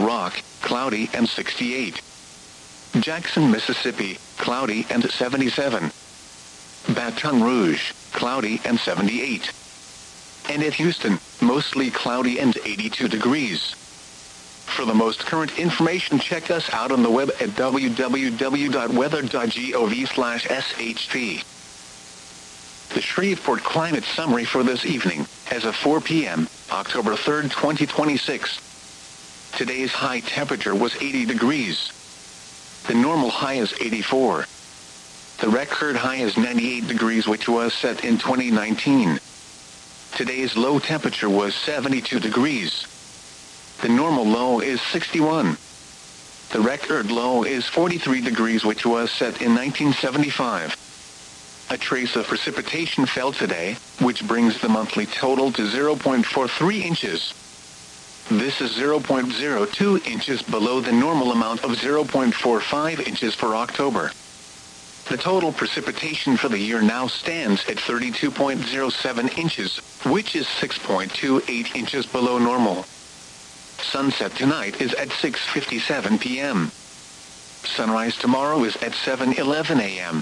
Rock, cloudy and 68. Jackson, Mississippi, cloudy and 77. Baton Rouge, cloudy and 78. And at Houston, mostly cloudy and 82 degrees. For the most current information, check us out on the web at www.weather.gov/SHP. The Shreveport Climate Summary for this evening, as of 4 p.m., October 3, 2026. Today's high temperature was 80 degrees. The normal high is 84. The record high is 98 degrees, which was set in 2019. Today's low temperature was 72 degrees. The normal low is 61. The record low is 43 degrees, which was set in 1975. A trace of precipitation fell today, which brings the monthly total to 0.43 inches. This is 0.02 inches below the normal amount of 0.45 inches for October. The total precipitation for the year now stands at 32.07 inches, which is 6.28 inches below normal. Sunset tonight is at 6:57 p.m. Sunrise tomorrow is at 7:11 a.m.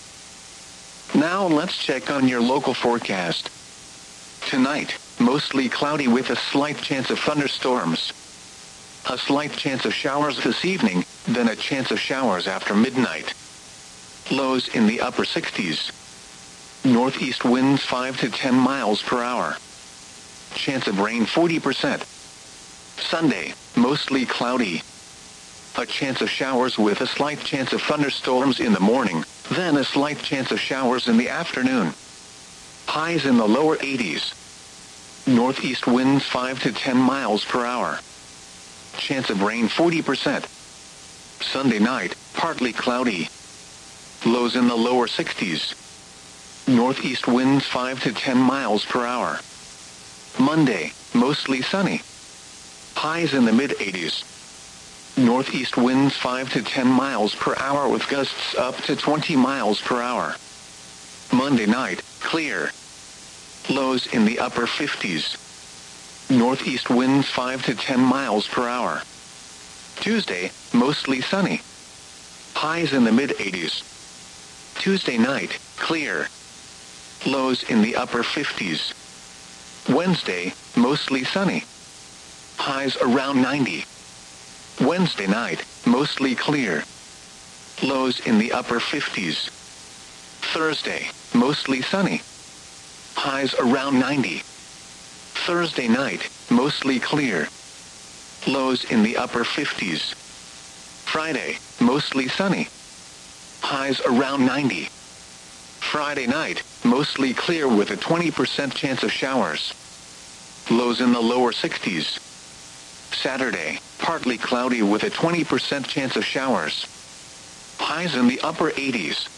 Now let's check on your local forecast. Tonight, mostly cloudy with a slight chance of thunderstorms. A slight chance of showers this evening, then a chance of showers after midnight. Lows in the upper 60s. Northeast winds 5 to 10 miles per hour. Chance of rain 40%. Sunday, mostly cloudy. A chance of showers with a slight chance of thunderstorms in the morning, then a slight chance of showers in the afternoon. Highs in the lower 80s. Northeast winds 5 to 10 miles per hour. Chance of rain 40%. Sunday night, partly cloudy. Lows in the lower 60s. Northeast winds 5 to 10 miles per hour. Monday, mostly sunny. Highs in the mid-80s. Northeast winds 5 to 10 miles per hour with gusts up to 20 miles per hour. Monday night, clear. Lows in the upper 50s. Northeast winds 5 to 10 miles per hour. Tuesday, mostly sunny. Highs in the mid-80s. Tuesday night, clear. Lows in the upper 50s. Wednesday, mostly sunny. Highs around 90. Wednesday night, mostly clear. Lows in the upper 50s. Thursday, mostly sunny. Highs around 90. Thursday night, mostly clear. Lows in the upper 50s. Friday, mostly sunny. Highs around 90. Friday night, mostly clear with a 20% chance of showers. Lows in the lower 60s. Saturday, partly cloudy with a 20% chance of showers. Highs in the upper 80s.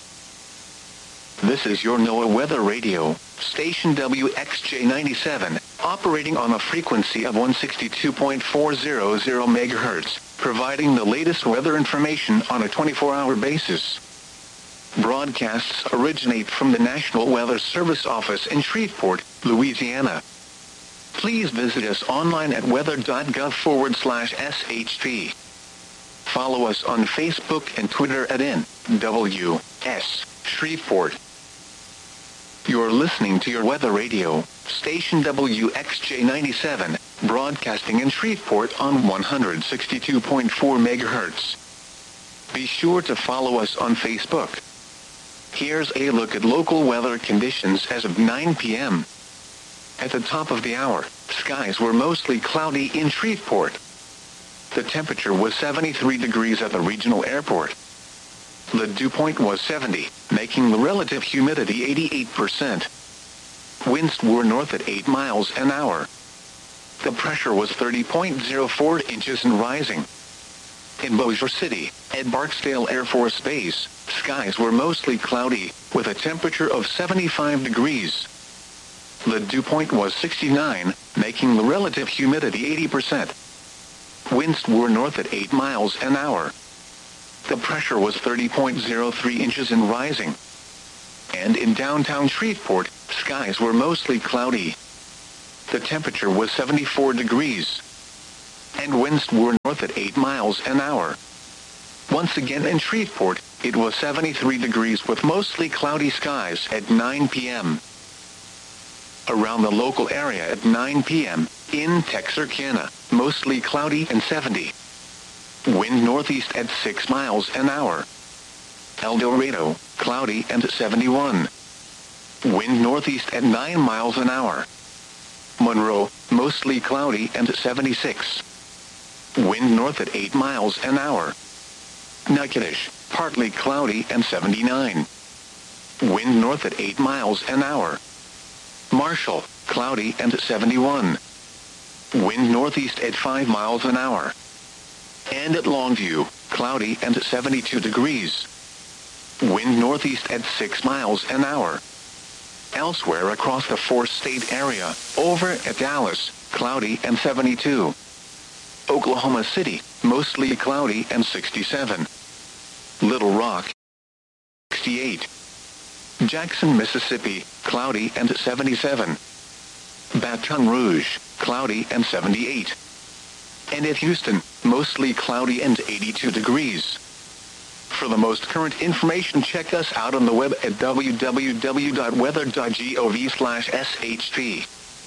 This is your NOAA Weather Radio, station WXJ97, operating on a frequency of 162.400 MHz, providing the latest weather information on a 24-hour basis. Broadcasts originate from the National Weather Service office in Shreveport, Louisiana. Please visit us online at weather.gov/SHP. Follow us on Facebook and Twitter at NWS Shreveport. You're listening to your Weather Radio, station WXJ97, broadcasting in Shreveport on 162.4 MHz. Be sure to follow us on Facebook. Here's a look at local weather conditions as of 9 p.m. At the top of the hour, skies were mostly cloudy in Shreveport. The temperature was 73 degrees at the regional airport. The dew point was 70, making the relative humidity 88%. Winds were north at 8 miles an hour. The pressure was 30.04 inches and rising. In Bossier City, at Barksdale Air Force Base, skies were mostly cloudy, with a temperature of 75 degrees. The dew point was 69, making the relative humidity 80%. Winds were north at 8 miles an hour. The pressure was 30.03 inches and rising. And in downtown Shreveport, skies were mostly cloudy. The temperature was 74 degrees. and winds were north at 8 miles an hour. Once again in Shreveport, it was 73 degrees with mostly cloudy skies at 9 p.m. Around the local area at 9 p.m., in Texarkana, mostly cloudy and 70. Wind northeast at 6 miles an hour. El Dorado, cloudy and 71. Wind northeast at 9 miles an hour. Monroe, mostly cloudy and 76. Wind north at 8 miles an hour. Natchitoches, partly cloudy and 79. Wind north at 8 miles an hour. Marshall, cloudy and 71. Wind northeast at 5 miles an hour. And at Longview, cloudy and 72 degrees. Wind northeast at 6 miles an hour. Elsewhere across the four-state area, over at Dallas, cloudy and 72. Oklahoma City, mostly cloudy and 67. Little Rock, 68. Jackson, Mississippi, cloudy and 77. Baton Rouge, cloudy and 78. And at Houston, mostly cloudy and 82 degrees. For the most current information, check us out on the web at www.weather.gov/SHP.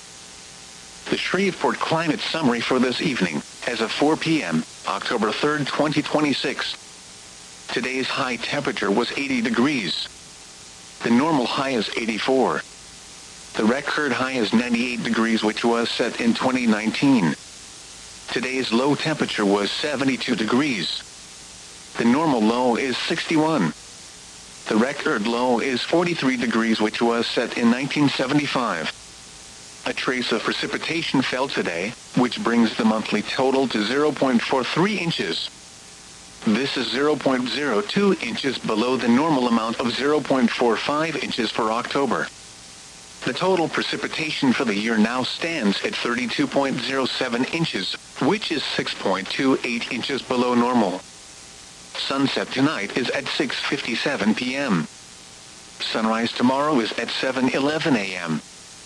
The Shreveport Climate Summary for this evening, as of 4 p.m., October 3rd, 2026. Today's high temperature was 80 degrees. The normal high is 84. The record high is 98 degrees, which was set in 2019. Today's low temperature was 72 degrees. The normal low is 61. The record low is 43 degrees, which was set in 1975. A trace of precipitation fell today, which brings the monthly total to 0.43 inches. This is 0.02 inches below the normal amount of 0.45 inches for October. The total precipitation for the year now stands at 32.07 inches, which is 6.28 inches below normal. Sunset tonight is at 6:57 p.m. Sunrise tomorrow is at 7:11 a.m.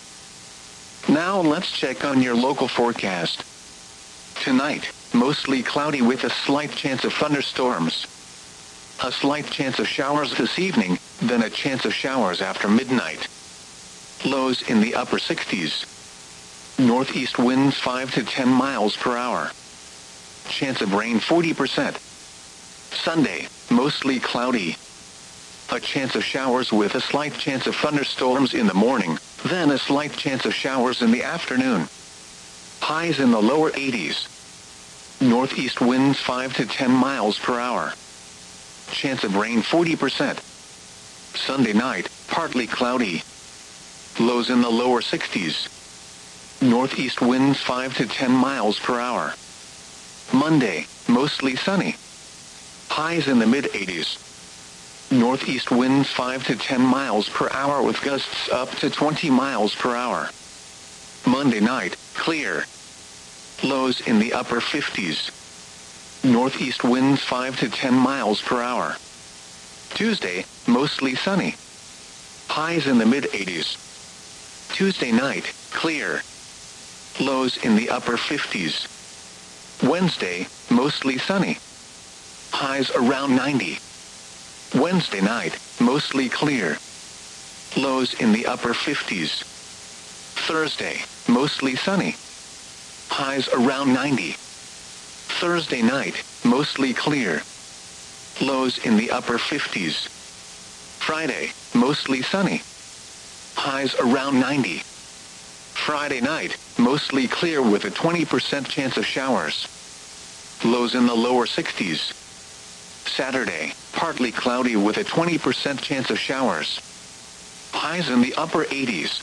Now let's check on your local forecast. Tonight, mostly cloudy with a slight chance of thunderstorms. A slight chance of showers this evening, then a chance of showers after midnight. Lows in the upper 60s. Northeast winds 5 to 10 miles per hour. Chance of rain 40%. Sunday, mostly cloudy. A chance of showers with a slight chance of thunderstorms in the morning, then a slight chance of showers in the afternoon. Highs in the lower 80s. Northeast winds 5 to 10 miles per hour. Chance of rain 40%. Sunday night, partly cloudy. Lows in the lower 60s. Northeast winds 5 to 10 miles per hour. Monday, mostly sunny. Highs in the mid-80s. Northeast winds 5 to 10 miles per hour with gusts up to 20 miles per hour. Monday night, clear. Lows in the upper 50s. Northeast winds 5 to 10 miles per hour. Tuesday, mostly sunny. Highs in the mid-80s. Tuesday night, clear. Lows in the upper 50s. Wednesday, mostly sunny. Highs around 90. Wednesday night, mostly clear. Lows in the upper 50s. Thursday, mostly sunny. Highs around 90. Thursday night, mostly clear. Lows in the upper 50s. Friday, mostly sunny. Highs around 90. Friday night, mostly clear with a 20% chance of showers. Lows in the lower 60s. Saturday, partly cloudy with a 20% chance of showers. Highs in the upper 80s.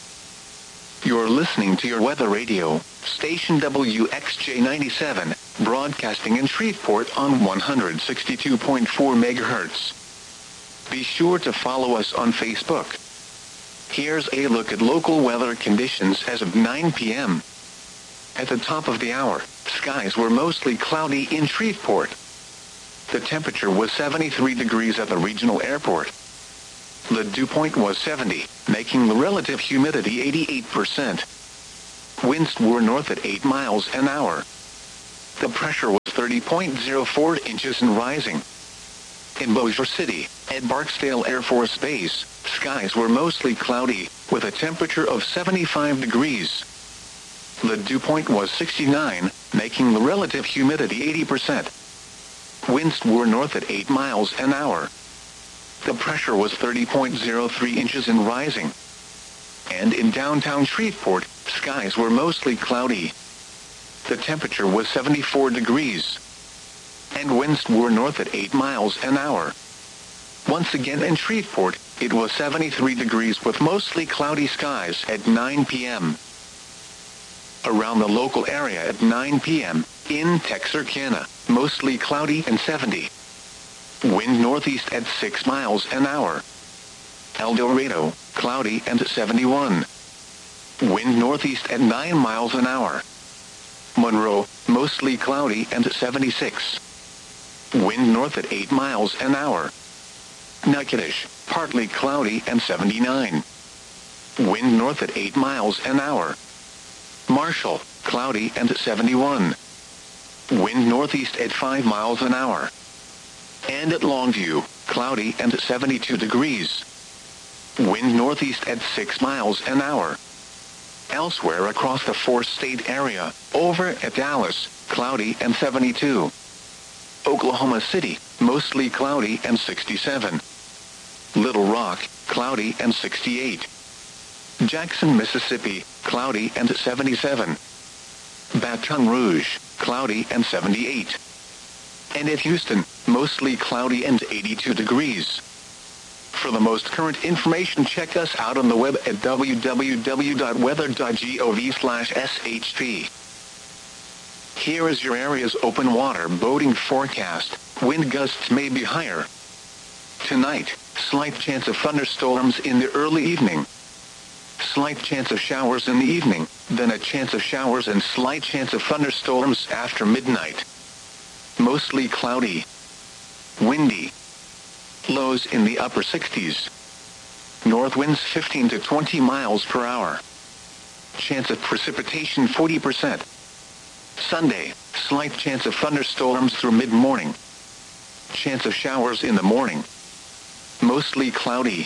You're listening to your weather radio, station WXJ97, broadcasting in Shreveport on 162.4 MHz. Be sure to follow us on Facebook. Here's a look at local weather conditions as of 9 p.m. At the top of the hour, skies were mostly cloudy in Shreveport. The temperature was 73 degrees at the regional airport. The dew point was 70, making the relative humidity 88%. Winds were north at 8 miles an hour. The pressure was 30.04 inches and rising. In Bossier City, at Barksdale Air Force Base, skies were mostly cloudy, with a temperature of 75 degrees. The dew point was 69, making the relative humidity 80%. Winds were north at 8 miles an hour. The pressure was 30.03 inches and rising. And in downtown Shreveport, skies were mostly cloudy. The temperature was 74 degrees. And winds were north at 8 miles an hour. Once again in Shreveport, it was 73 degrees with mostly cloudy skies at 9 p.m. Around the local area at 9 p.m., in Texarkana, mostly cloudy and 70. Wind northeast at 6 miles an hour. El Dorado, cloudy and 71. Wind northeast at 9 miles an hour. Monroe, mostly cloudy and 76. Wind north at 8 miles an hour. Natchitoches, partly cloudy and 79. Wind north at 8 miles an hour. Marshall, cloudy and 71. Wind northeast at 5 miles an hour. And at Longview, cloudy and 72 degrees. Wind northeast at 6 miles an hour. Elsewhere across the four-state area, over at Dallas, cloudy and 72. Oklahoma City, mostly cloudy and 67. Little Rock, cloudy and 68. Jackson, Mississippi, cloudy and 77. Baton Rouge, cloudy and 78. And at Houston, mostly cloudy and 82 degrees. For the most current information, check us out on the web at www.weather.gov/shp. Here is your area's open water boating forecast. Wind gusts may be higher. Tonight, slight chance of thunderstorms in the early evening. Slight chance of showers in the evening, then a chance of showers and slight chance of thunderstorms after midnight. Mostly cloudy. Windy. Lows in the upper 60s. North winds 15 to 20 miles per hour. Chance of precipitation 40%. Sunday, slight chance of thunderstorms through mid-morning. Chance of showers in the morning. Mostly cloudy.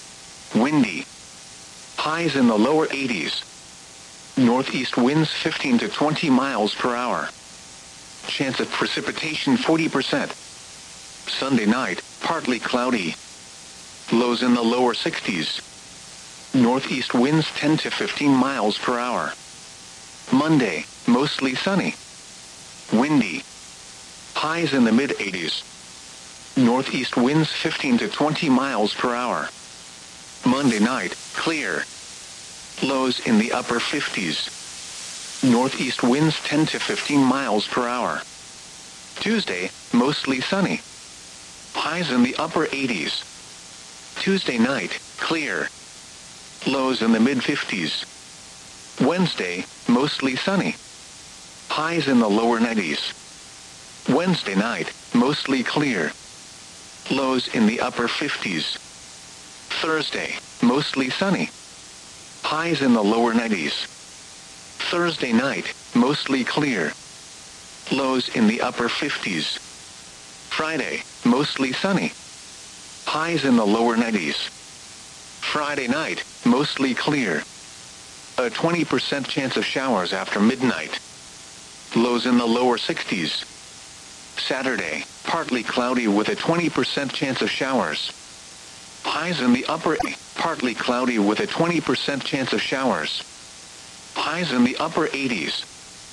Windy. Highs in the lower 80s. Northeast winds 15 to 20 miles per hour. Chance of precipitation 40%. Sunday night, partly cloudy. Lows in the lower 60s. Northeast winds 10 to 15 miles per hour. Monday, mostly sunny. Windy. Highs in the mid-80s. Northeast winds 15 to 20 miles per hour. Monday night, clear. Lows in the upper 50s. Northeast winds 10 to 15 miles per hour. Tuesday, mostly sunny. Highs in the upper 80s. Tuesday night, clear. Lows in the mid-50s. Wednesday, mostly sunny. Highs in the lower 90s. Wednesday night, mostly clear. Lows in the upper 50s. Thursday, mostly sunny. Highs in the lower 90s. Thursday night, mostly clear. Lows in the upper 50s. Friday, mostly sunny. Highs in the lower 90s. Friday night, mostly clear. A 20% chance of showers after midnight. Lows in the lower 60s. Saturday, partly cloudy with a 20% chance of showers. Highs in the upper 80s. Partly cloudy with a 20% chance of showers. Highs in the upper 80s.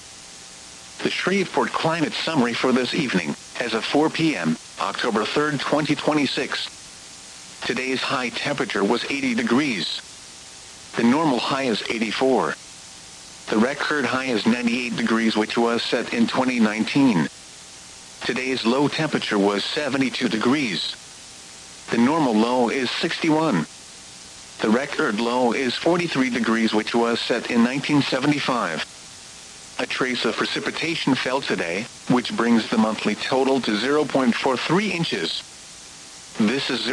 The Shreveport Climate Summary for this evening, as of 4 p.m., October 3rd, 2026. Today's high temperature was 80 degrees. The normal high is 84. The record high is 98 degrees, which was set in 2019. Today's low temperature was 72 degrees. The normal low is 61. The record low is 43 degrees, which was set in 1975. A trace of precipitation fell today, which brings the monthly total to 0.43 inches. This is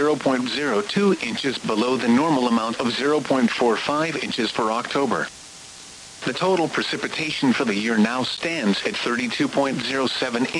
0.02 inches below the normal amount of 0.45 inches for October. The total precipitation for the year now stands at 32.07 inches.